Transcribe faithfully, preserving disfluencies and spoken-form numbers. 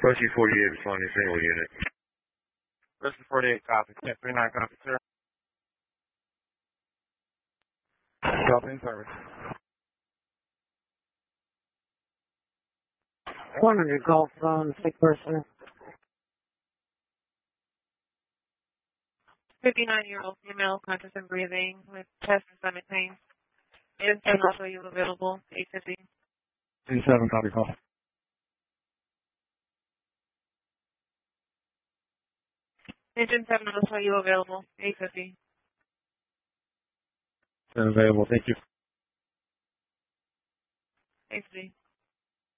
Rescue forty-eight responding single unit. Rescue forty-eight, copy. ten thirty-nine, copy, sir. Copy in service. one hundred Gulf phone, sick person. fifty-nine-year-old female, conscious and breathing, with chest and stomach pain. Is and also you available, eight fifty. eighty-seven, copy, call. Engine seven also you available, eight fifty. Available, thank you. eight fifty.